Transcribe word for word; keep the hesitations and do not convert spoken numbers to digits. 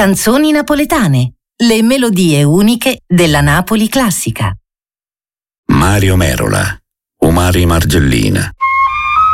Canzoni napoletane, le melodie uniche della Napoli classica. Mario Merola, Omari Margellina.